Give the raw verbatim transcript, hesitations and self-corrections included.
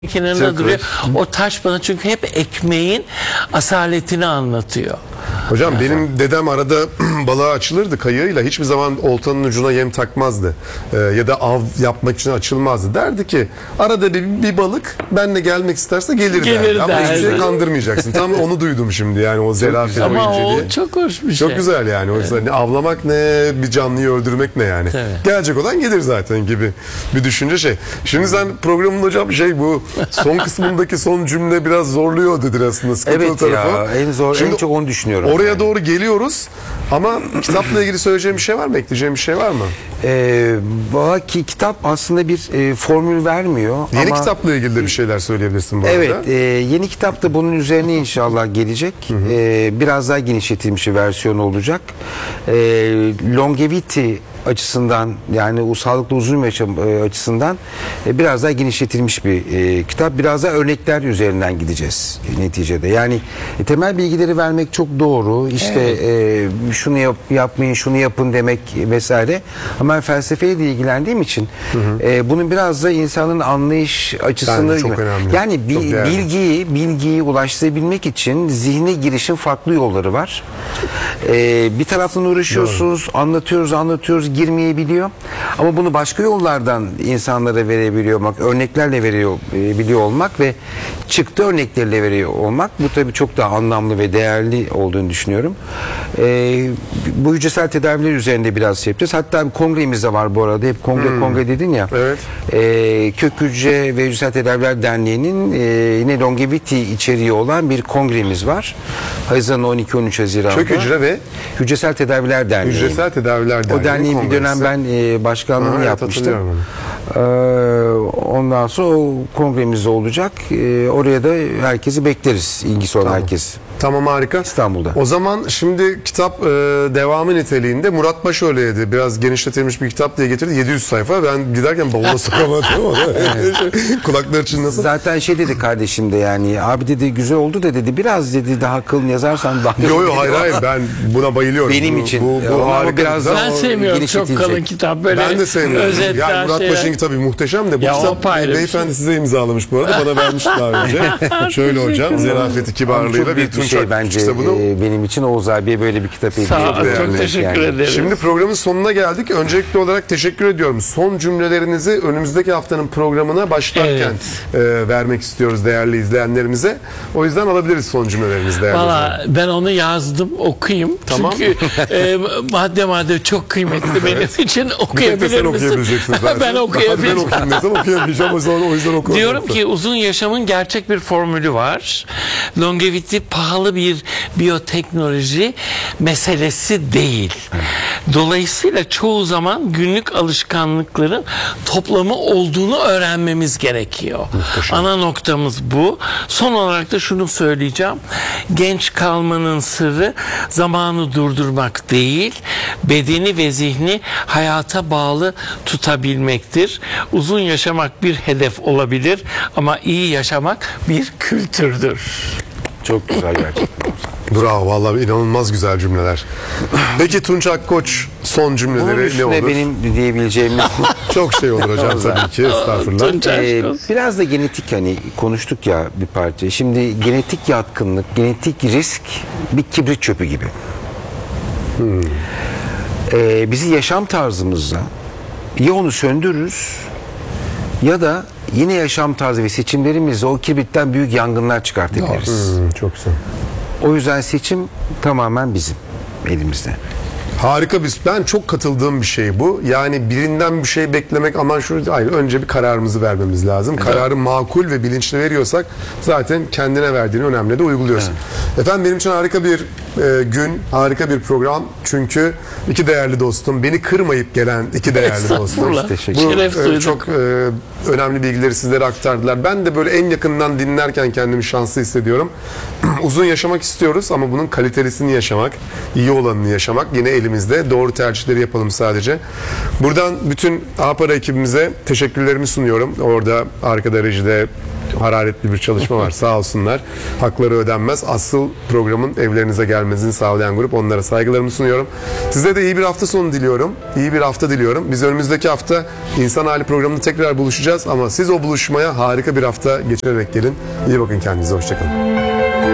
kenarında Çok duruyor. hoş. O taş bana çünkü hep ekmeğin asaletini anlatıyor. Hocam benim dedem arada balığa açılırdı kayığıyla, hiçbir zaman oltanın ucuna yem takmazdı. Ee, ya da av yapmak için açılmazdı. Derdi ki arada bir, bir balık benle gelmek isterse gelir, Gelir derdi. Ama hiçbir şey derdi. kandırmayacaksın. Tam onu duydum şimdi, yani o zerafet, o Ama inceliği. o çok hoş bir şey. Çok güzel yani. O yüzden ne avlamak ne bir canlıyı öldürmek ne yani. Tabii. Gelecek olan gelir zaten gibi bir düşünce şey. Şimdi sen programın hocam şey bu son kısmındaki son cümle biraz zorluyor dedin aslında. Sıkıntılı Evet tarafı. ya, en zor, Şimdi en çok onu düşünüyorum. Oraya yani. doğru geliyoruz ama kitapla ilgili söyleyeceğim bir şey var mı? Ekleyeceğim bir şey var mı? Ee, valla ki kitap aslında bir e, formül vermiyor. Yeni ama, kitapla ilgili de bir şeyler söyleyebilirsin bu Evet, arada. e, yeni kitap da bunun üzerine inşallah gelecek. E, biraz daha genişletilmiş bir versiyon olacak. E, longevity açısından, yani o sağlıklı uzun yaşam e, açısından e, biraz daha genişletilmiş bir e, kitap. Biraz daha örnekler üzerinden gideceğiz neticede. Yani e, temel bilgileri vermek çok doğru. İşte e, şunu yap, yapmayın, şunu yapın demek vesaire. Ama ben felsefeyle ilgilendiğim için e, bunun biraz da insanın anlayış açısını, Bence çok önemli. yani bi- Çok değerli. bilgiyi bilgiyi ulaştırabilmek için zihne girişin farklı yolları var. E, bir taraftan uğraşıyorsunuz, anlatıyoruz, anlatıyoruz, girmeyebiliyor. Ama bunu başka yollardan insanlara verebiliyor olmak, örneklerle veriyor e, biliyor olmak ve çıktı örnekleriyle veriyor olmak, bu tabii çok daha anlamlı ve değerli olduğunu düşünüyorum. E, bu hücresel tedaviler üzerinde biraz şey yapacağız. Hatta bir kongremiz de var bu arada. Hep kongre Hmm. kongre dedin ya. Evet. E, Kök Hücre ve Hücresel Tedaviler Derneği'nin e, yine longevity içeriği olan bir kongremiz var. Haziran on iki on üç Haziran'da. Kök hücre ve Hücresel Tedaviler Derneği. Hücresel Tedaviler Derneği O derneğin bir kongresi. dönem ben e, başkanlığını Ha, evet, yapmıştım. hatırlıyorum Ee, ondan sonra o kongremizde olacak. Ee, oraya da herkesi bekleriz. İlgisi olan herkes. Tamam, harika. İstanbul'da. O zaman şimdi kitap e, devamı niteliğinde Murat Baş öyleydi. Biraz genişletilmiş bir kitap diye getirdi. yedi yüz sayfa. Ben giderken bavula sokamadım ama kulaklar çınlasın. Zaten şey dedi kardeşim de, yani abi dedi güzel oldu da dedi, biraz dedi daha kalın yazarsan daha Yo yo hayır hayır, ben buna bayılıyorum. Benim Bu- için. Bu, bu Ama harika. biraz Güzel. daha- Ben o sevmiyorum çok genişletilecek. kalın kitap. Böyle Ben de sevmiyorum. özetler, Yani Murat şeyler. Baş'ın kitabı muhteşem de bu Ya o kitap apayrı bir beyefendi şey. size imzalamış bu arada. Bana vermiş daha önce. Şöyle hocam, zerafeti Çok kibarlığıyla bir büyük bir Tunçak şey bence kitabını. e, benim için. Oğuz abiye böyle bir kitap hediye Sağ ol, ediyorum. çok yani. teşekkür ederim. Şimdi programın sonuna geldik. Öncelikli olarak teşekkür ediyorum. Son cümlelerinizi önümüzdeki haftanın programına başlarken e, vermek istiyoruz değerli izleyenlerimize. O yüzden alabiliriz son cümlelerinizi değerli hocam. Valla ben onu yazdım, okuyayım. Tamam. Çünkü e, madde madde çok kıymetli benim için. Bir tek de Okuyabilir sen misin? okuyabileceksin zaten. Ben okuyabilirim. Ben okuyayım desem okuyamayacağım. O yüzden, o yüzden okuyorum. Diyorum ki uzun yaşamın gerçek bir formülü var. Longevity pahalı bir biyoteknoloji meselesi değil. Dolayısıyla çoğu zaman günlük alışkanlıkların toplamı olduğunu öğrenmemiz gerekiyor. Ana noktamız bu. Son olarak da şunu söyleyeceğim. Genç kalmanın sırrı zamanı durdurmak değil, bedeni ve zihni hayata bağlı tutabilmektir. Uzun yaşamak bir hedef olabilir ama iyi yaşamak bir kültürdür. Çok güzel gerçekten. Bravo, vallahi inanılmaz güzel cümleler. Peki Tunç Akkoç son Bunun cümleleri ne üstüne olur? benim diyebileceğim Çok şey olur hocam tabii ki, estağfurullah. Tunç Ee, Akkoç. biraz da genetik, hani konuştuk ya bir parça. Şimdi genetik yatkınlık, genetik risk bir kibrit çöpü gibi. Ee, bizi yaşam tarzımızla ya onu söndürürüz ya da yine yaşam tarzı ve seçimlerimizle o kibritten büyük yangınlar çıkartabiliriz. Hmm, çok güzel. O yüzden seçim tamamen bizim elimizde. Harika bir, ben çok katıldığım bir şey bu. Yani birinden bir şey beklemek, aman şunu, hayır, önce bir kararımızı vermemiz lazım. Kararı makul ve bilinçli veriyorsak zaten kendine verdiğini önemli de uyguluyorsun. Efendim benim için harika bir e, gün, harika bir program. Çünkü iki değerli dostum, beni kırmayıp gelen iki değerli dostum. Estağfurullah. Teşekkür Bu Şeref e, duyduk. çok e, önemli bilgileri sizlere aktardılar. Ben de böyle en yakından dinlerken kendimi şanslı hissediyorum. Uzun yaşamak istiyoruz ama bunun kalitelisini yaşamak, iyi olanını yaşamak yine elimizde. Doğru tercihleri yapalım sadece. Buradan bütün A Para ekibimize teşekkürlerimi sunuyorum. Orada arkada rejide hararetli bir çalışma var. Sağ olsunlar. Hakları ödenmez. Asıl programın evlerinize gelmesini sağlayan grup. Onlara saygılarımı sunuyorum. Size de iyi bir hafta sonu diliyorum. İyi bir hafta diliyorum. Biz önümüzdeki hafta İnsan Hali programında tekrar buluşacağız ama siz o buluşmaya harika bir hafta geçirerek gelin. İyi bakın kendinize. Hoşçakalın.